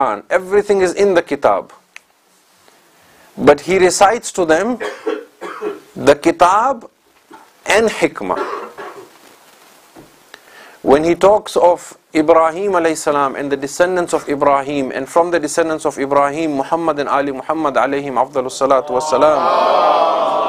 Everything is in the kitab. But he recites to them the kitab and hikmah. When he talks of Ibrahim alayhi salam and the descendants of Ibrahim, and from the descendants of Ibrahim, Muhammad and Ali Muhammad alayhim afdalus salatu wassalam,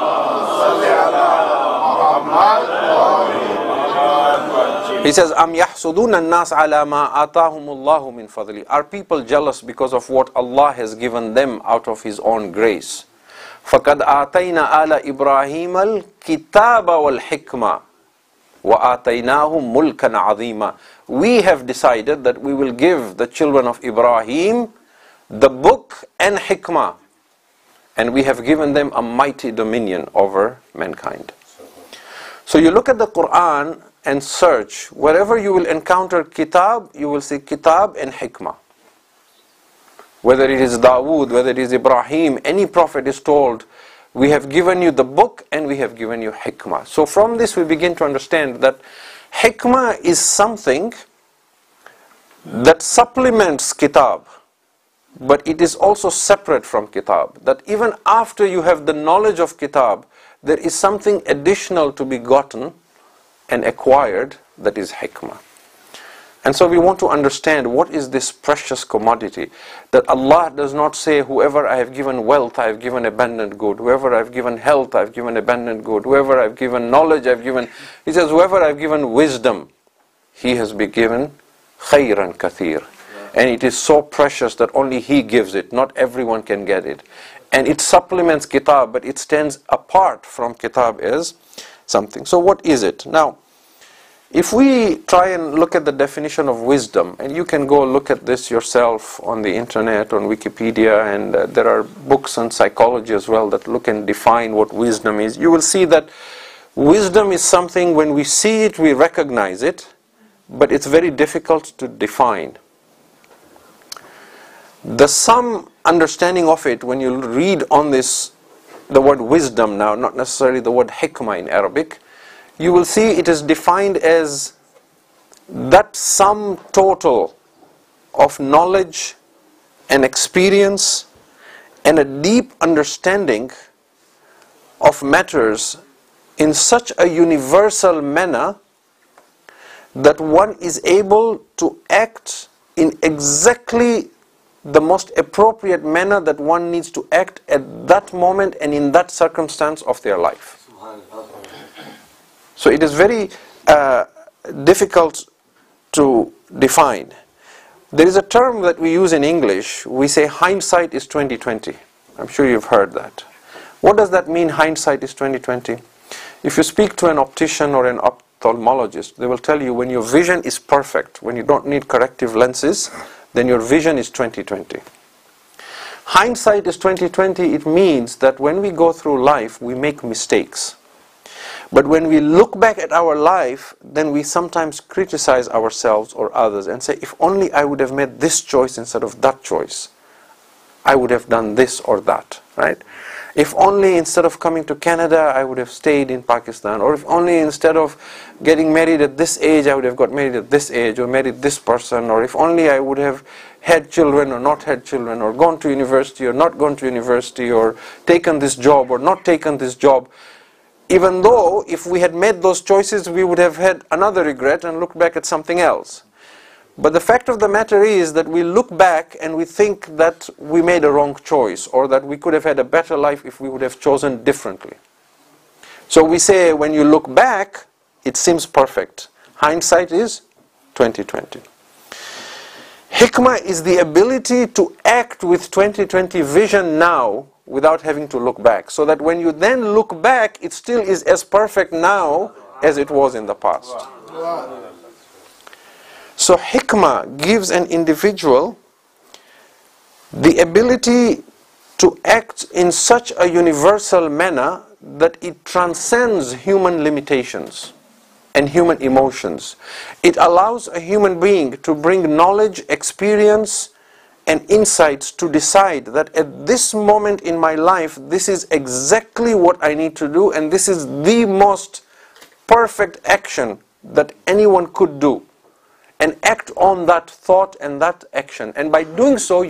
he says, Am yahsuduna an-nas ala ma atahumullahu min fadli. Are people jealous because of what Allah has given them out of His own grace? فَقَدْ آتَيْنَا آلَ إِبْرَاهِيمَ الْكِتَابَ وَالْحِكْمَةِ وَآتَيْنَاهُمْ مُلْكًا عَظِيمًا. We have decided that we will give the children of Ibrahim the book and hikmah, and we have given them a mighty dominion over mankind. So you look at the Quran and search, wherever you will encounter kitab, you will see kitab and hikmah. Whether it is Dawood, whether it is Ibrahim, any prophet is told, we have given you the book and we have given you hikmah. So from this we begin to understand that hikmah is something that supplements kitab, but it is also separate from kitab. That even after you have the knowledge of kitab, there is something additional to be gotten and acquired, that is hikmah. And so we want to understand what is this precious commodity, that Allah does not say, whoever I have given wealth, I have given abundant good. Whoever I have given health, I have given abundant good. Whoever I have given knowledge, I have given... He says, whoever I have given wisdom, he has been given khayran kathir. And it is so precious that only he gives it. Not everyone can get it. And it supplements kitab, but it stands apart from kitab as something. So what is it? Now, if we try and look at the definition of wisdom, and you can go look at this yourself on the internet, on Wikipedia, and there are books on psychology as well that look and define what wisdom is, you will see that wisdom is something, when we see it, we recognize it, but it's very difficult to define. Some understanding of it, when you read on this, the word wisdom now, not necessarily the word hikmah in Arabic, you will see it is defined as that sum total of knowledge and experience and a deep understanding of matters in such a universal manner that one is able to act in exactly the most appropriate manner that one needs to act at that moment and in that circumstance of their life. So it is very difficult to define. There is a term that we use in English. We say hindsight is 20/20. I'm sure you've heard that. What does that mean, hindsight is 20/20? If you speak to an optician or an ophthalmologist, they will tell you when your vision is perfect, when you don't need corrective lenses, then your vision is 20/20. Hindsight is 20/20. It means that when we go through life, we make mistakes. But when we look back at our life, then we sometimes criticize ourselves or others and say, if only I would have made this choice instead of that choice, I would have done this or that, right? If only instead of coming to Canada, I would have stayed in Pakistan. Or if only instead of getting married at this age, I would have got married at this age, or married this person. Or if only I would have had children or not had children, or gone to university or not gone to university, or taken this job or not taken this job. Even though if we had made those choices, we would have had another regret and looked back at something else. But the fact of the matter is that we look back and we think that we made a wrong choice, or that we could have had a better life if we would have chosen differently. So we say when you look back, it seems perfect. Hindsight is 20/20. Hikmah is the ability to act with 20/20 vision now without having to look back. So that when you then look back, it still is as perfect now as it was in the past. So hikmah gives an individual the ability to act in such a universal manner that it transcends human limitations and human emotions. It allows a human being to bring knowledge, experience, and insights to decide that at this moment in my life, this is exactly what I need to do, and this is the most perfect action that anyone could do. And act on that thought and that action. And by doing so,